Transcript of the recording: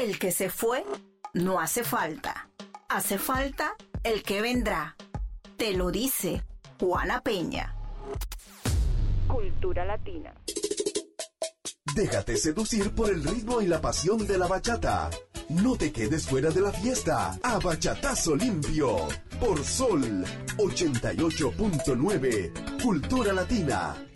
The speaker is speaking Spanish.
El que se fue no hace falta. Hace falta el que vendrá. Te lo dice Juana Peña. Cultura latina. Déjate seducir por el ritmo y la pasión de la bachata. No te quedes fuera de la fiesta. A bachatazo limpio. Por Sol 88.9. Cultura Latina.